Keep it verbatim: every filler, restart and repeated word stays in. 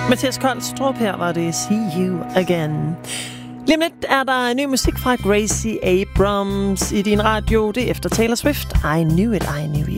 Mathias Kolstrup, her var det See You Again. Lige om lidt er der ny musik fra Gracie Abrams i din radio. Det er efter Taylor Swift. I Knew It, I Knew You.